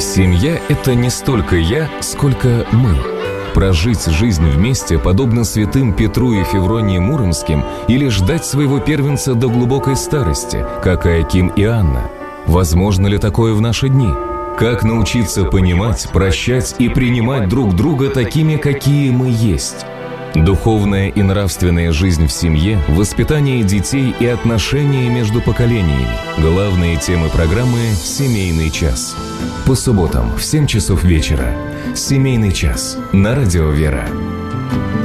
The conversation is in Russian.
Семья – это не столько я, сколько мы. Прожить жизнь вместе подобно святым Петру и Февронии Муромским или ждать своего первенца до глубокой старости, как Иоаким и Анна? Возможно ли такое в наши дни? Как научиться понимать, прощать и принимать друг друга такими, какие мы есть? Духовная и нравственная жизнь в семье, воспитание детей и отношения между поколениями – главные темы программы «Семейный час». По субботам в 7 часов вечера. «Семейный час» на радио «Вера».